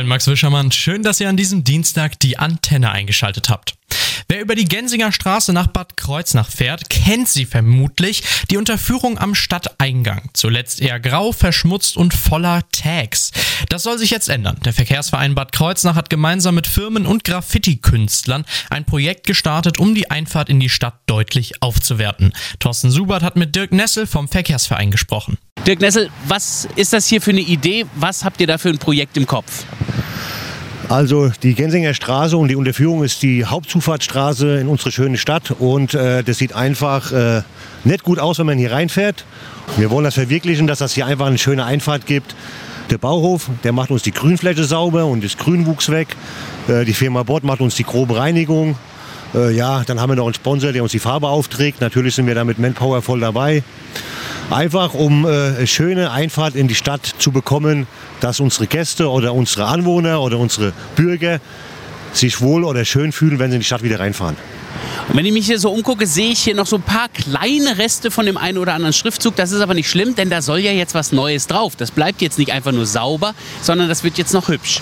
Max Wischermann, schön, dass ihr an diesem Dienstag die Antenne eingeschaltet habt. Wer über die Gensinger Straße nach Bad Kreuznach fährt, kennt sie vermutlich, die Unterführung am Stadteingang. Zuletzt eher grau, verschmutzt und voller Tags. Das soll sich jetzt ändern. Der Verkehrsverein Bad Kreuznach hat gemeinsam mit Firmen und Graffiti-Künstlern ein Projekt gestartet, um die Einfahrt in die Stadt deutlich aufzuwerten. Thorsten Subert hat mit Dirk Nessel vom Verkehrsverein gesprochen. Dirk Nessel, was ist das hier für eine Idee? Was habt ihr da für ein Projekt im Kopf? Also die Gensinger Straße und die Unterführung ist die Hauptzufahrtsstraße in unsere schöne Stadt und das sieht einfach nicht gut aus, wenn man hier reinfährt. Wir wollen das verwirklichen, dass das hier einfach eine schöne Einfahrt gibt. Der Bauhof, der macht uns die Grünfläche sauber und das Grünwuchs weg. Die Firma Bott macht uns die grobe Reinigung. Dann haben wir noch einen Sponsor, der uns die Farbe aufträgt. Natürlich sind wir da mit Manpower voll dabei. Einfach um eine schöne Einfahrt in die Stadt zu bekommen, dass unsere Gäste oder unsere Anwohner oder unsere Bürger sich wohl oder schön fühlen, wenn sie in die Stadt wieder reinfahren. Und wenn ich mich hier so umgucke, sehe ich hier noch so ein paar kleine Reste von dem einen oder anderen Schriftzug. Das ist aber nicht schlimm, denn da soll ja jetzt was Neues drauf. Das bleibt jetzt nicht einfach nur sauber, sondern das wird jetzt noch hübsch.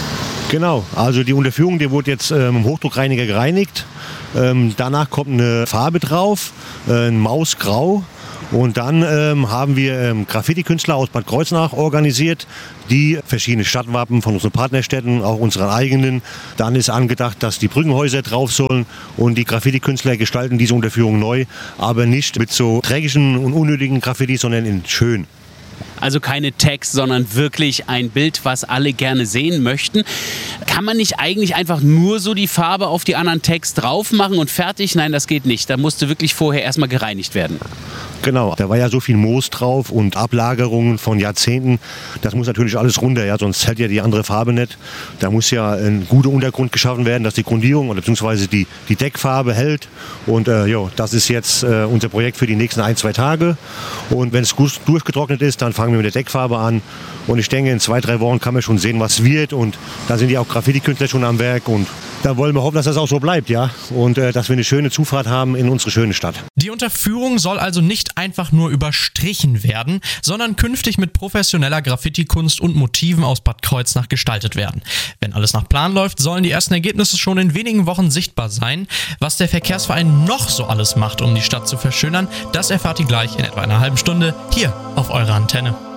Genau, also die Unterführung, die wurde jetzt im Hochdruckreiniger gereinigt. Danach kommt eine Farbe drauf, ein Mausgrau. Und dann haben wir Graffiti-Künstler aus Bad Kreuznach organisiert, die verschiedene Stadtwappen von unseren Partnerstädten, auch unseren eigenen. Dann ist angedacht, dass die Brückenhäuser drauf sollen und die Graffiti-Künstler gestalten diese Unterführung neu, aber nicht mit so dreckigen und unnötigen Graffiti, sondern in schön. Also keine Tags, sondern wirklich ein Bild, was alle gerne sehen möchten. Kann man nicht eigentlich einfach nur so die Farbe auf die anderen Tags drauf machen und fertig? Nein, das geht nicht. Da musste wirklich vorher erstmal gereinigt werden. Genau, da war ja so viel Moos drauf und Ablagerungen von Jahrzehnten. Das muss natürlich alles runter, ja, sonst hält ja die andere Farbe nicht. Da muss ja ein guter Untergrund geschaffen werden, dass die Grundierung oder beziehungsweise die Deckfarbe hält. Und das ist jetzt unser Projekt für die nächsten 1-2 Tage. Und wenn es gut durchgetrocknet ist, dann fangen wir mit der Deckfarbe an. Und ich denke, in 2-3 Wochen kann man schon sehen, was wird. Und da sind ja auch Graffiti-Künstler schon am Werk. Und da wollen wir hoffen, dass das auch so bleibt, ja. Und dass wir eine schöne Zufahrt haben in unsere schöne Stadt. Die Unterführung soll also nicht einfach nur überstrichen werden, sondern künftig mit professioneller Graffiti-Kunst und Motiven aus Bad Kreuznach gestaltet werden. Wenn alles nach Plan läuft, sollen die ersten Ergebnisse schon in wenigen Wochen sichtbar sein. Was der Verkehrsverein noch so alles macht, um die Stadt zu verschönern, das erfahrt ihr gleich in etwa einer halben Stunde hier auf eurer Antenne.